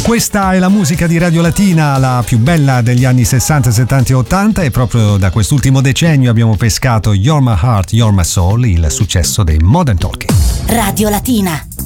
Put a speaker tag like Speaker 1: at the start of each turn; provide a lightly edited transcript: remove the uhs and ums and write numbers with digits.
Speaker 1: Questa è la musica di Radio Latina, la più bella degli anni 60, 70 e 80, e proprio da quest'ultimo decennio abbiamo pescato You're My Heart, You're My Soul, il successo dei Modern Talking.
Speaker 2: Radio Latina.